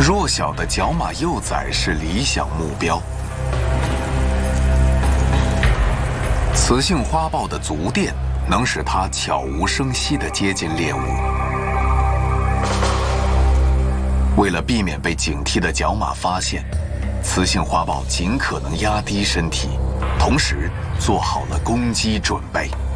弱小的角马幼崽是理想目标。雌性花豹的足电能使它悄无声息地接近猎物。为了避免被警惕的角马发现，雌性花豹尽可能压低身体，同时做好了攻击准备。